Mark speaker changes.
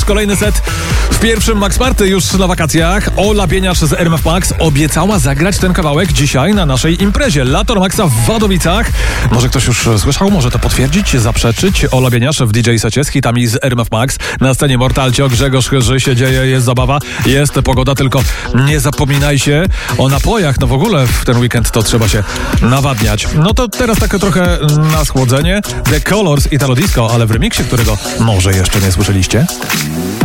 Speaker 1: Kolejny set w pierwszym Max Party już na wakacjach. Ola Bieniasz z RMF Max obiecała zagrać ten kawałek dzisiaj na naszej imprezie Lato Maxa w Wadowicach. Może ktoś już słyszał, może to potwierdzić, zaprzeczyć. Ola Bieniasz w DJ secie z hitami z RMF Max. Na scenie Mortalcio, Grzegorz Chyży, się dzieje, jest zabawa, jest pogoda, tylko nie zapominaj się o napojach. No w ogóle w ten weekend to trzeba się nawadniać. No to teraz takie trochę na schłodzenie. The Colors Italo Disco, ale w remiksie, którego może jeszcze nie słyszeliście.